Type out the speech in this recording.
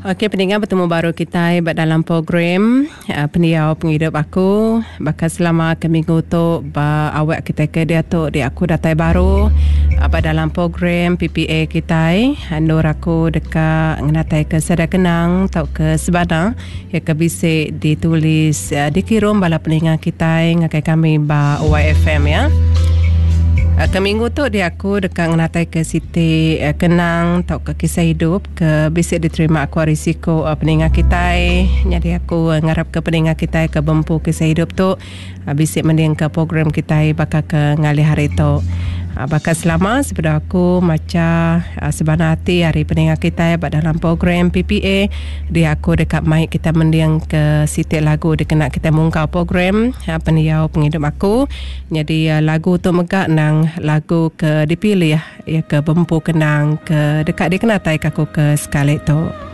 Okey, pendengar, bertemu baru kita dalam program Pendiau Penghidup Aku. Bakal selama ke minggu tu awak kita ke dia tu di aku datai baru dalam program PPA kita Nur aku dekat ngenatai ke Sada Kenang tau ke Sebadang ya ke bisik ditulis dikirim bala pendengar kita ngakai kami ba OYFM ya. Ke minggu tu dia aku dekat ngenatai ke Siti Kenang tau ke kisah hidup ke bisik diterima aku risiko pendengar kita. Jadi aku ngarap ke pendengar kita ke bempu kisah hidup tu bisik mending ke program kita bakal ke ngali hari tu. Bakal selama sebelum aku macam sebenar hati hari pendengar kita dalam program PPA dia aku dekat mic kita mending ke Siti lagu dikena kita mungkau program Pendiau Penghidup Aku. Jadi lagu tu megak nang lagu ke dipilih ya ke bempu kenang ke dekat dikenatai aku ke sekali tu.